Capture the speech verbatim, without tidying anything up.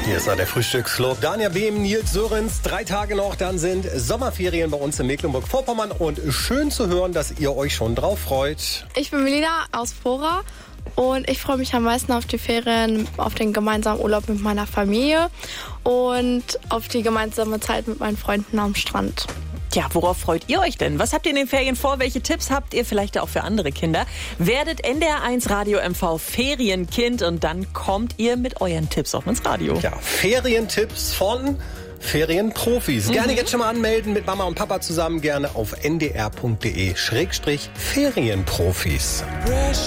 Hier ist der Frühstücksclub. Dania Behm, Nils Sörens. Drei Tage noch, dann sind Sommerferien bei uns in Mecklenburg-Vorpommern. Und schön zu hören, dass ihr euch schon drauf freut. Ich bin Melina aus Fora und ich freue mich am meisten auf die Ferien, auf den gemeinsamen Urlaub mit meiner Familie und auf die gemeinsame Zeit mit meinen Freunden am Strand. Ja, worauf freut ihr euch denn? Was habt ihr in den Ferien vor? Welche Tipps habt ihr vielleicht auch für andere Kinder? Werdet N D R eins Radio M V Ferienkind und dann kommt ihr mit euren Tipps auch ins Radio. Ja, Ferientipps von Ferienprofis. Mhm. Gerne jetzt schon mal anmelden mit Mama und Papa zusammen, gerne auf n d r punkt d e Schrägstrich Ferienprofis.